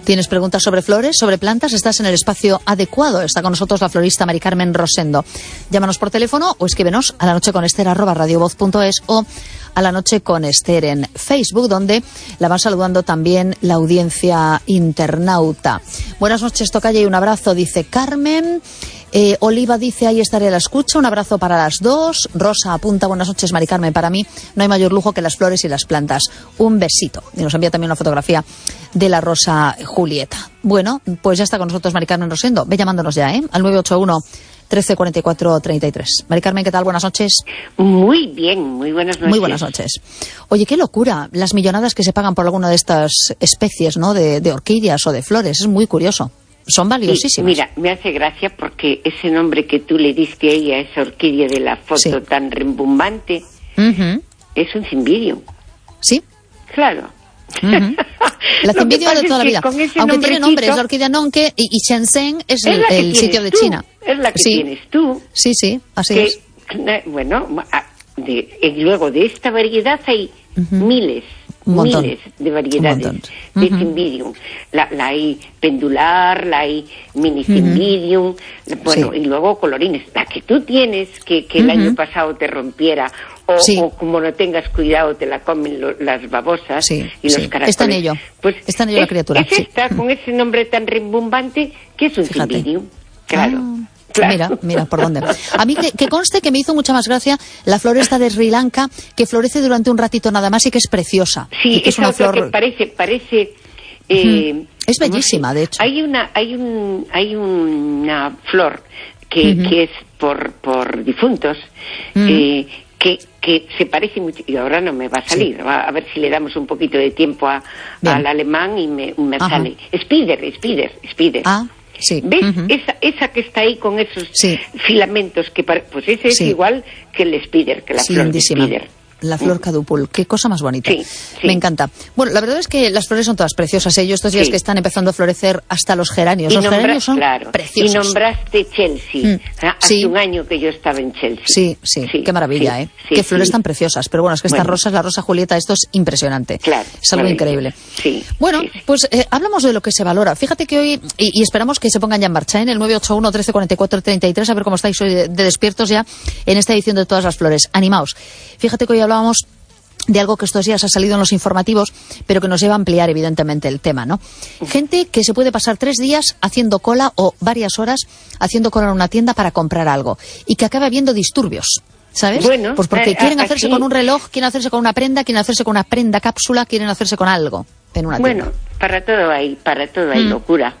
¿Tienes preguntas sobre flores, sobre plantas? Estás en el espacio adecuado. Está con nosotros la florista Mari Carmen Rosendo. Llámanos por teléfono o escríbenos a lanocheconester@radiovoz.es o a La Noche con Ester en Facebook, donde la va saludando también la audiencia internauta. Buenas noches, tocaya, y un abrazo, dice Carmen. Oliva dice, ahí estaré a la escucha, un abrazo para las dos. Rosa apunta, buenas noches, Mari Carmen, para mí no hay mayor lujo que las flores y las plantas. Un besito. Y nos envía también una fotografía de la rosa Julieta. Bueno, pues ya está con nosotros Mari Carmen Rosendo. Ve llamándonos ya, al 981 1344 33. Mari Carmen, ¿qué tal? Buenas noches. Muy bien, muy buenas noches. Muy buenas noches. Oye, qué locura las millonadas que se pagan por alguna de estas especies, ¿no? De orquídeas o de flores. Es muy curioso. Son valiosísimas. Mira, me hace gracia porque ese nombre que tú le diste a ella, esa orquídea de la foto tan rimbombante, es un cimbidium. ¿Sí? Claro. La cimbidium de toda la vida. Aunque tiene nombre, es la orquídea nonque y Shenzhen es el sitio de China. Es la que tienes tú. Sí, así es. Bueno, luego de esta variedad hay miles de variedades de cimbidium. La hay pendular, la hay mini cimbidium, bueno, y luego colorines. La que tú tienes, que el año pasado te rompiera, o como no tengas cuidado te la comen las babosas y los caracoles. Está en ello, está en ello la criatura. Es esta, con ese nombre tan rimbombante, que es un cimbidium. Claro. Claro. Mira, por dónde. A mí que conste que me hizo mucha más gracia la flor esta de Sri Lanka, que florece durante un ratito nada más y que es preciosa. Sí, que es una flor que parece es bellísima, de hecho. Hay una flor que es por difuntos, que se parece mucho, y ahora no me va a salir, a ver si le damos un poquito de tiempo al alemán y me sale. Spider. Sí. ¿Ves? Esa que está ahí con esos filamentos, pues ese es igual que el spider, que la flor de spider. La flor cadupul, qué cosa más bonita. Me encanta. Bueno, la verdad es que las flores son todas preciosas. Yo estos días que están empezando a florecer hasta los geranios. Los geranios son preciosos. Y nombraste Chelsea. Hace un año que yo estaba en Chelsea. Sí. Qué maravilla, qué flores tan preciosas. Pero bueno, es que estas rosas, la rosa Julieta, esto es impresionante. Claro. Es algo increíble. Bueno, pues hablamos de lo que se valora. Fíjate que hoy, y esperamos que se pongan ya en marcha, en el 981 13 44 33, a ver cómo estáis hoy de despiertos ya en esta edición de Todas las Flores. Animaos. Fíjate que hoy hablábamos de algo que estos días ha salido en los informativos, pero que nos lleva a ampliar evidentemente el tema, ¿no? Gente que se puede pasar 3 días haciendo cola o varias horas haciendo cola en una tienda para comprar algo y que acaba habiendo disturbios, ¿sabes? Bueno, pues porque quieren hacerse con un reloj, quieren hacerse con una prenda, quieren hacerse con una prenda cápsula, quieren hacerse con algo en una tienda. Bueno, para todo hay locura.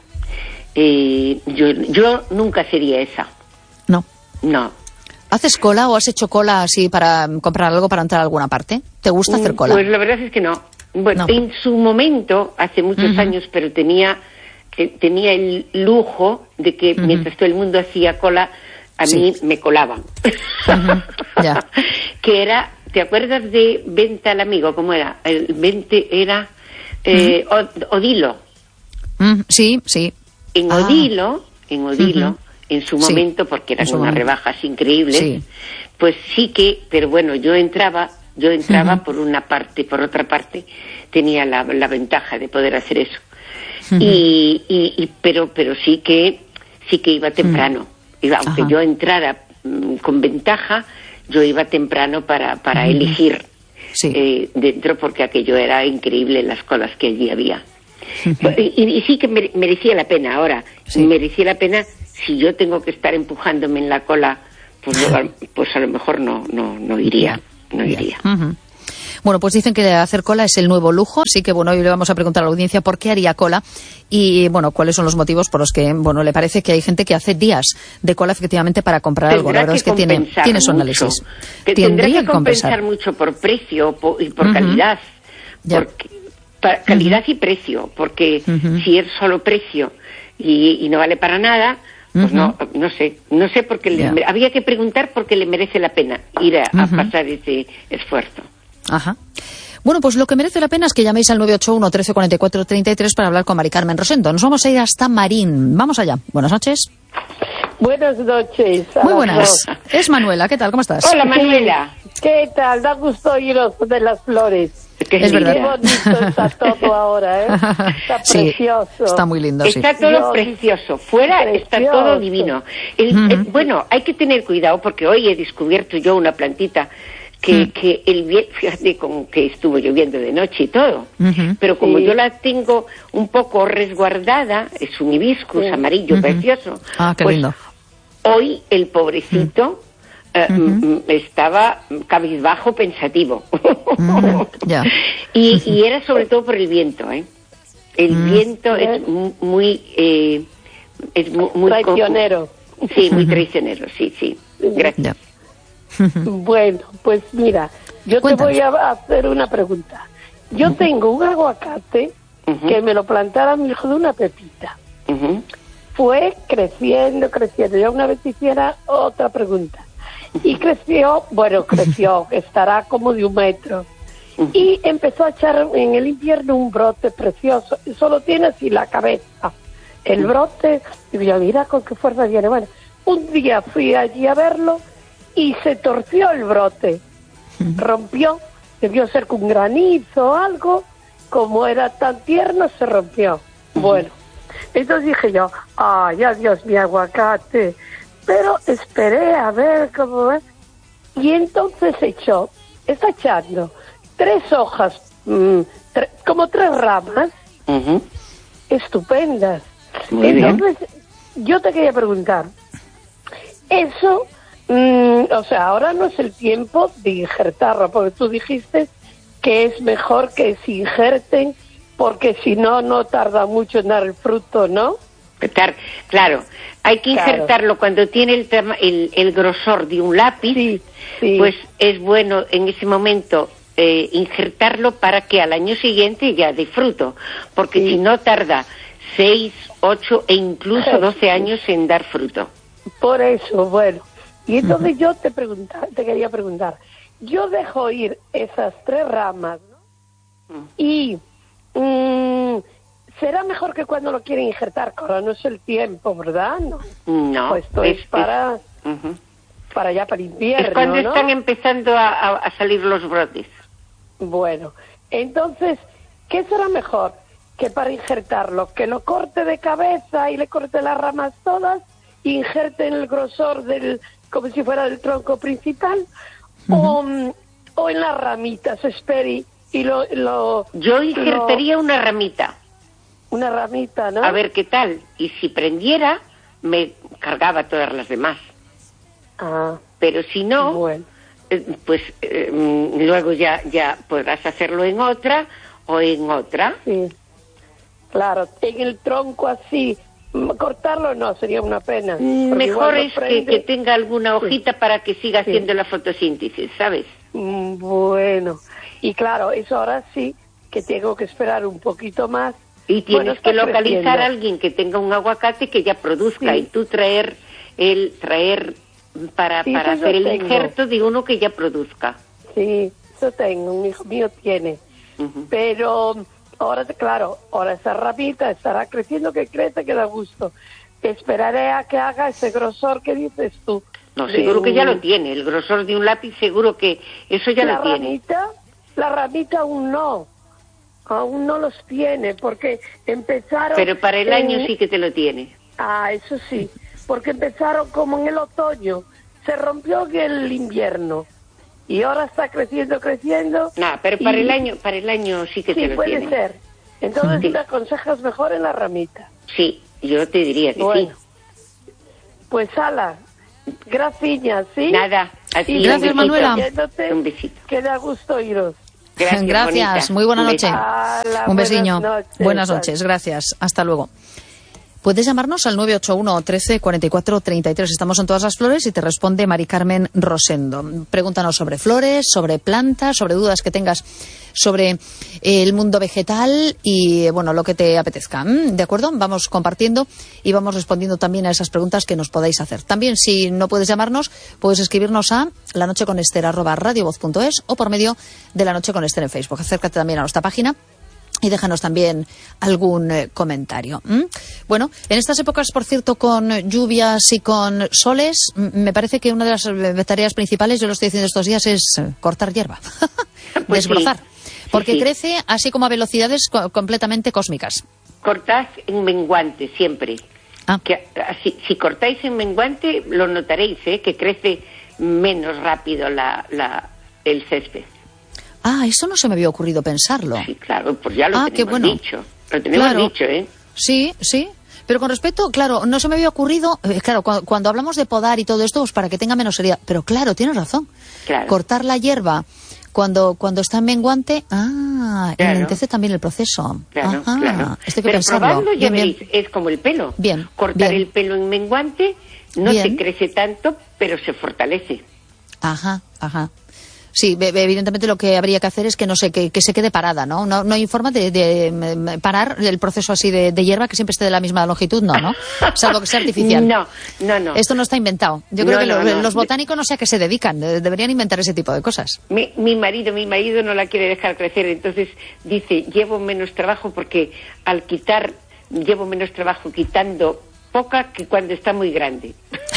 Yo nunca sería esa. No. ¿Haces cola o has hecho cola así para comprar algo para entrar a alguna parte? ¿Te gusta hacer cola? Pues la verdad es que no. Bueno, en su momento, hace muchos años, pero tenía el lujo de que mientras todo el mundo hacía cola, a mí me colaban. Que era, ¿te acuerdas de Venta al Amigo? ¿Cómo era? El 20 era Odilo. Sí. En Odilo, en su momento, porque eran unas rebajas increíbles, pues sí que, pero bueno, yo entraba por una parte, por otra parte, tenía la ventaja de poder hacer eso. Pero sí que iba temprano. Aunque yo entrara con ventaja, yo iba temprano para elegir dentro, porque aquello era increíble, las colas que allí había. Y sí que merecía la pena ahora. Merecía la pena. Si yo tengo que estar empujándome en la cola, pues a lo mejor no iría. Bueno, pues dicen que hacer cola es el nuevo lujo, así que bueno, hoy le vamos a preguntar a la audiencia por qué haría cola y bueno, cuáles son los motivos por los que, bueno, le parece que hay gente que hace días de cola efectivamente para comprar algo. La verdad es que tiene su análisis. Tendrá que compensar mucho por precio y por calidad. Calidad y precio, porque si es solo precio y no vale para nada, pues no sé porque había que preguntar por qué le merece la pena ir a pasar ese esfuerzo. Bueno, pues lo que merece la pena es que llaméis al 981 13 44 33 para hablar con Mari Carmen Rosendo. Nos vamos a ir hasta Marín. Vamos allá. Buenas noches. Buenas noches. Muy buenas. Es Manuela, ¿qué tal? ¿Cómo estás? Hola, Manuela. ¿Qué tal? Da gusto oíros de las flores. Es verdad. Qué bonito está todo ahora, ¿eh? Está precioso. Sí, está muy lindo, sí. Está todo precioso. Fuera está todo divino. Bueno, hay que tener cuidado porque hoy he descubierto yo una plantita que fíjate como que estuvo lloviendo de noche y todo, pero como yo la tengo un poco resguardada, es un hibiscus amarillo precioso. Ah, qué pues, lindo. Hoy el pobrecito estaba cabizbajo, pensativo. Ya. Y era sobre todo por el viento, ¿eh? El viento es muy traicionero. Sí, muy traicionero, sí. Gracias. Ya. Bueno, pues mira, yo Cuéntanos. te voy a hacer una pregunta. Yo tengo un aguacate que me lo plantara mi hijo de una pepita. Fue creciendo. Ya una vez hiciera otra pregunta. Y creció, estará como de 1 metro. Y empezó a echar en el invierno un brote precioso. Y solo tiene así la cabeza. El brote, y yo, mira con qué fuerza viene. Bueno, un día fui allí a verlo y se torció el brote. Rompió, debió ser con granizo o algo. Como era tan tierno, se rompió. Bueno, entonces dije yo, ay, adiós mi aguacate. Pero esperé a ver cómo va. Y entonces está echando 3 hojas, como 3 ramas, estupendas. Muy bien. Entonces, yo te quería preguntar, eso, o sea, ahora no es el tiempo de injertarlo, porque tú dijiste que es mejor que se injerten, porque si no, no tarda mucho en dar el fruto, ¿no? Claro, hay que injertarlo cuando tiene el grosor de un lápiz, pues es bueno en ese momento injertarlo para que al año siguiente ya dé fruto, porque si no tarda 6, 8 e incluso 12 años en dar fruto. Por eso, bueno. Y entonces yo te quería preguntar, yo dejo ir esas 3 ramas, ¿no? Y será mejor que cuando lo quieren injertar, que ahora no es el tiempo, ¿verdad? No. Pues esto es para invierno, es cuando ¿no? están empezando a salir los brotes. Bueno, entonces, ¿qué será mejor que para injertarlo? ¿Que lo corte de cabeza y le corte las ramas todas e injerte en el grosor como si fuera del tronco principal? ¿O en las ramitas, espere, y Yo injertaría una ramita. Una ramita, ¿no? A ver qué tal. Y si prendiera, me cargaba todas las demás. Pero si no, bueno. Pues luego ya podrás hacerlo en otra o en otra. Sí, claro. En el tronco así, cortarlo no, sería una pena. Mejor es que tenga alguna hojita para que siga haciendo la fotosíntesis, ¿sabes? Bueno. Y claro, eso ahora sí que tengo que esperar un poquito más. Y tienes que localizar a alguien que tenga un aguacate que ya produzca y tú traer para hacer el injerto de uno que ya produzca. Sí, eso tengo, un hijo mío tiene. Pero ahora, claro, ahora esa ramita estará creciendo, que crece, que da gusto. Esperaré a que haga ese grosor que dices tú. No, seguro que ya lo tiene, el grosor de un lápiz seguro que eso ya lo tiene. La ramita aún no los tiene, porque empezaron... Pero para el año sí que te lo tiene. Eso sí, porque empezaron como en el otoño, se rompió en el invierno, y ahora está creciendo. No, pero para el año sí que te lo tiene. Sí, puede ser. Entonces, ¿te aconsejas mejor en la ramita? Sí, yo te diría que sí. Pues ala, gracias, ¿sí? Nada, a ti. Gracias, Manuela. Un besito. Que da gusto iros. Gracias. Muy buena noche. Un besiño. Buenas noches. Gracias. Hasta luego. Puedes llamarnos al 981 13 44 33. Estamos en Todas las Flores y te responde Mari Carmen Rosendo. Pregúntanos sobre flores, sobre plantas, sobre dudas que tengas sobre el mundo vegetal y, bueno, lo que te apetezca. ¿De acuerdo? Vamos compartiendo y vamos respondiendo también a esas preguntas que nos podáis hacer. También, si no puedes llamarnos, puedes escribirnos a lanocheconester@radiovoz.es o por medio de La Noche con Ester en Facebook. Acércate también a nuestra página Y déjanos también algún comentario. Bueno, en estas épocas, por cierto, con lluvias y con soles, me parece que una de las tareas principales, yo lo estoy diciendo estos días, es cortar hierba, pues desbrozar. Sí. Porque crece así como a velocidades completamente cósmicas. Cortad en menguante siempre. Que, si cortáis en menguante, lo notaréis, que crece menos rápido el césped. Eso no se me había ocurrido pensarlo. Sí, claro, pues ya lo tenemos dicho. Lo tenemos dicho, ¿eh? Sí. Pero con respecto, claro, no se me había ocurrido, claro, cuando hablamos de podar y todo esto, pues para que tenga menos seriedad. Pero claro, tienes razón. Claro. Cortar la hierba cuando está en menguante, enlentece también el proceso. Claro. Esto hay que pero pensarlo. Probando, ya veréis, es como el pelo. Cortar el pelo en menguante no se crece tanto, pero se fortalece. Ajá. Sí, evidentemente lo que habría que hacer es que que se quede parada, ¿no? No hay forma de parar el proceso así de hierba que siempre esté de la misma longitud, ¿no? Salvo que sea artificial. No. Esto no está inventado. Yo creo que los botánicos no sé a qué se dedican, deberían inventar ese tipo de cosas. Mi marido no la quiere dejar crecer, entonces dice, llevo menos trabajo porque llevo menos trabajo quitando poca que cuando está muy grande.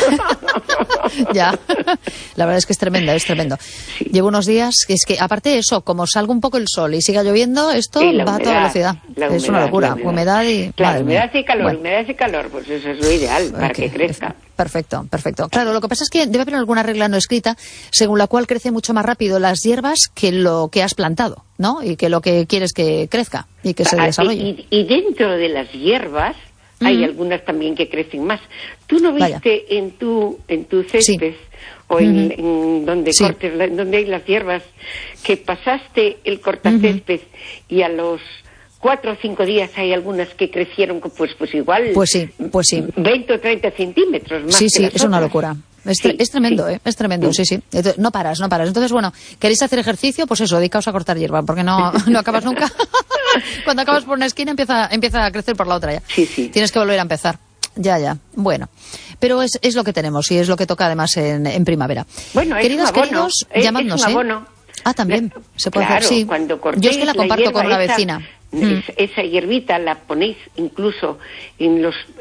Ya, la verdad es que es tremendo. Sí. Llevo unos días, es que aparte de eso, como salga un poco el sol y siga lloviendo, esto va a toda velocidad. Es una locura, humedad y... Claro, humedad y calor, pues eso es lo ideal para que crezca. Perfecto. Claro, lo que pasa es que debe haber alguna regla no escrita según la cual crece mucho más rápido las hierbas que lo que has plantado, ¿no? Y que lo que quieres que crezca y que se desarrolle. Y dentro de las hierbas hay algunas también que crecen más. ¿Tú no viste en tu césped o en donde cortes, donde hay las hierbas, que pasaste el cortacésped y a los 4 o 5 días hay algunas que crecieron pues igual pues sí 20 o 30 centímetros más? Sí, es una locura. Es tremendo, es tremendo, sí. Entonces, no paras. Entonces, bueno, ¿queréis hacer ejercicio? Pues eso, dedicaos a cortar hierba, porque no acabas nunca. Cuando acabas por una esquina empieza a crecer por la otra ya. Sí. Tienes que volver a empezar. Ya. Bueno, pero es lo que tenemos y es lo que toca además en primavera. Bueno, queridas, es un abono. Queridos, llamadnos, es un abono. También se puede hacer, sí. Cuando cortéis, yo es que la comparto con una vecina. Esa hierbita la ponéis incluso en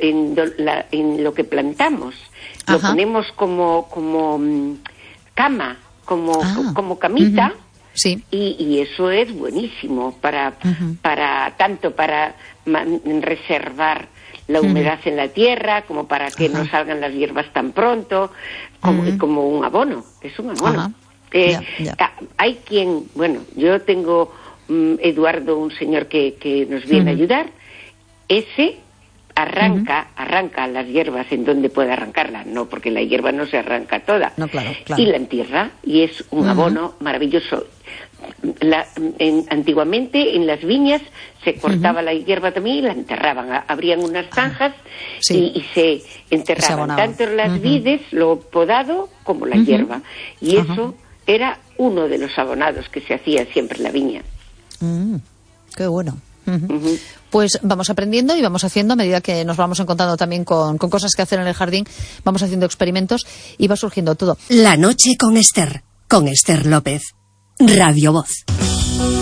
lo que plantamos. Lo ponemos como cama, como camita. Sí. Y eso es buenísimo para reservar la humedad en la tierra, como para que no salgan las hierbas tan pronto, como un abono. Es un abono. Hay quien, yo tengo Eduardo, un señor que nos viene a ayudar. Ese arranca las hierbas en donde puede arrancarlas, no, porque la hierba no se arranca toda. No, claro. Y la entierra, y es un abono maravilloso. Antiguamente en las viñas se cortaba la hierba también y la enterraban. Abrían unas zanjas y se enterraban tanto las vides, lo podado, como la hierba. Y eso era uno de los abonados que se hacía siempre en la viña. Qué bueno. Pues vamos aprendiendo y vamos haciendo a medida que nos vamos encontrando también con cosas que hacer en el jardín, vamos haciendo experimentos y va surgiendo todo. La noche con Esther López, Radio Voz.